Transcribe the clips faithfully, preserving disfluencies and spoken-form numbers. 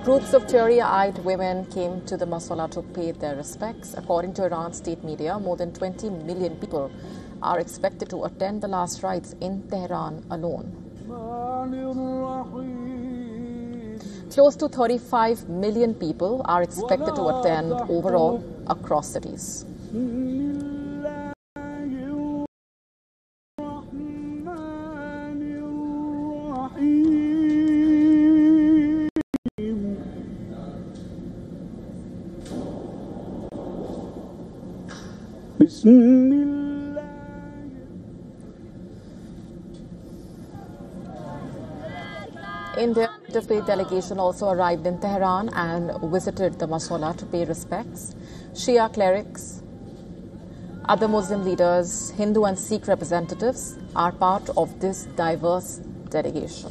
Groups of teary-eyed women came to the Masala to pay their respects. According to Iran state media, more than twenty million people are expected to attend the last rites in Tehran alone. Close to thirty-five million people are expected to attend overall across cities. India delegation also arrived in Tehran and visited the Masala to pay respects. Shia clerics, other Muslim leaders, Hindu and Sikh representatives are part of this diverse delegation.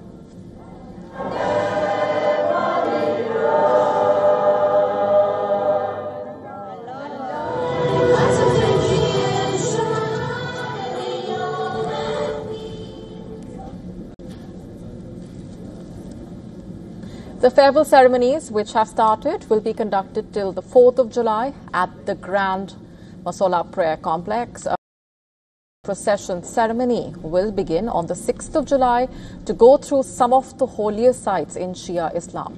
The farewell ceremonies, which have started, will be conducted till the fourth of July at the Grand Masala Prayer Complex. A procession ceremony will begin on the sixth of July to go through some of the holiest sites in Shia Islam.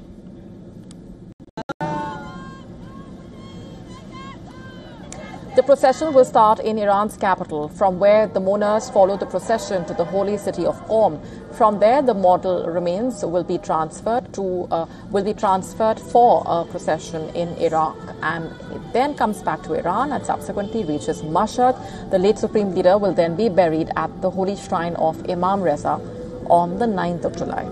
The procession will start in Iran's capital, from where the mourners follow the procession to the holy city of Qom. From there, the mortal remains will be transferred to uh, will be transferred for a procession in Iraq, and it then comes back to Iran and subsequently reaches Mashhad. The late supreme leader will then be buried at the holy shrine of Imam Reza on the ninth of July.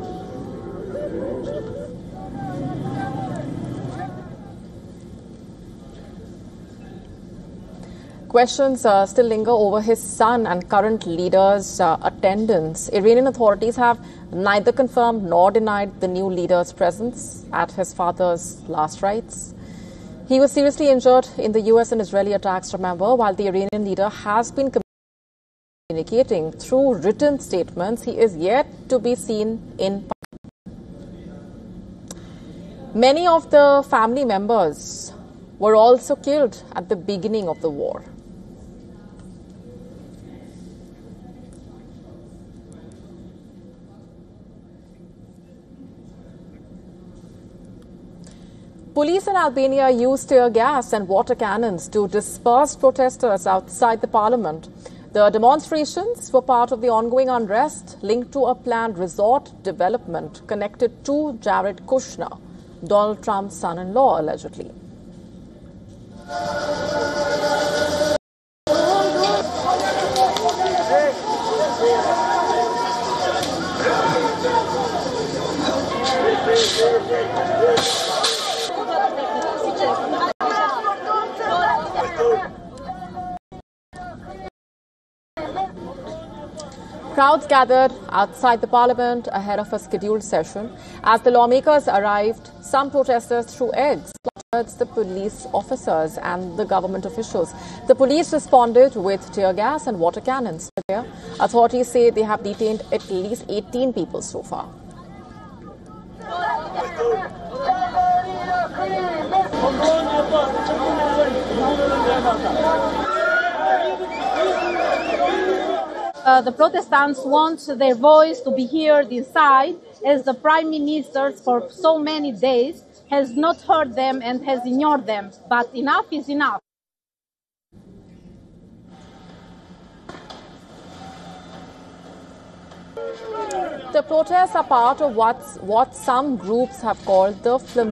Questions uh, still linger over his son and current leader's uh, attendance. Iranian authorities have neither confirmed nor denied the new leader's presence at his father's last rites. He was seriously injured in the U S and Israeli attacks, remember, while the Iranian leader has been communicating through written statements. He is yet to be seen in public. Many of the family members were also killed at the beginning of the war. Police in Albania used tear gas and water cannons to disperse protesters outside the parliament. The demonstrations were part of the ongoing unrest linked to a planned resort development connected to Jared Kushner, Donald Trump's son-in-law, allegedly. Crowds gathered outside the parliament ahead of a scheduled session. As the lawmakers arrived, some protesters threw eggs towards the police officers and the government officials. The police responded with tear gas and water cannons. Authorities say they have detained at least eighteen people so far. Uh, the Protestants want their voice to be heard inside, as the Prime Minister for so many days has not heard them and has ignored them. But enough is enough. The protests are part of what's, what some groups have called the Flamingo.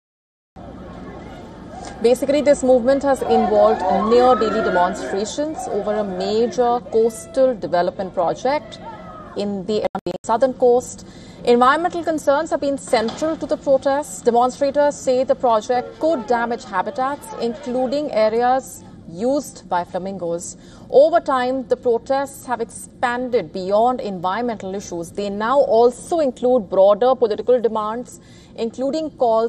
Basically, this movement has involved near-daily demonstrations over a major coastal development project in the southern coast. Environmental concerns have been central to the protests. Demonstrators say the project could damage habitats, including areas used by flamingos. Over time, the protests have expanded beyond environmental issues. They now also include broader political demands, including calls